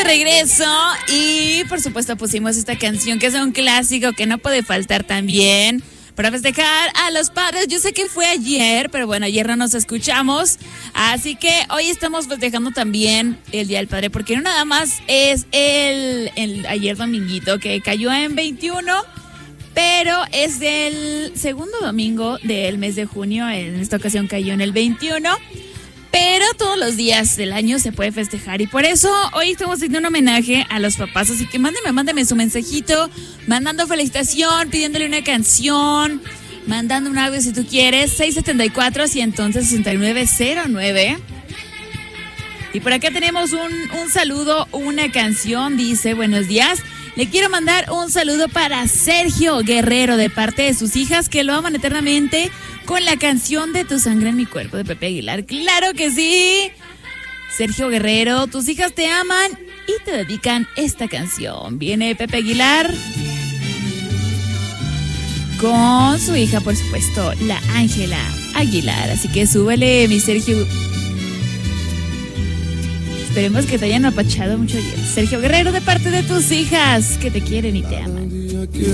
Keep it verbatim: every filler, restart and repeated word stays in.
regreso y por supuesto pusimos esta canción que es un clásico que no puede faltar también para festejar a los padres. Yo sé que fue ayer, pero bueno, ayer no nos escuchamos, así que hoy estamos festejando también el Día del Padre, porque no nada más es el, el ayer dominguito que cayó en veintiuno, pero es el segundo domingo del mes de junio. En esta ocasión cayó en el veintiuno. Pero todos los días del año se puede festejar y por eso hoy estamos haciendo un homenaje a los papás. Así que mándeme, mándame su mensajito, mandando felicitación, pidiéndole una canción, mandando un audio si tú quieres, seis siete cuatro, uno seis nueve cero nueve. Y por acá tenemos un, un saludo, una canción, dice: buenos días, le quiero mandar un saludo para Sergio Guerrero de parte de sus hijas que lo aman eternamente con la canción de Tu sangre en mi cuerpo de Pepe Aguilar. ¡Claro que sí! Sergio Guerrero, tus hijas te aman y te dedican esta canción. Viene Pepe Aguilar con su hija, por supuesto, la Ángela Aguilar. Así que súbele, mi Sergio. Esperemos que te hayan apachado mucho ayer. Sergio Guerrero de parte de tus hijas que te quieren y te aman.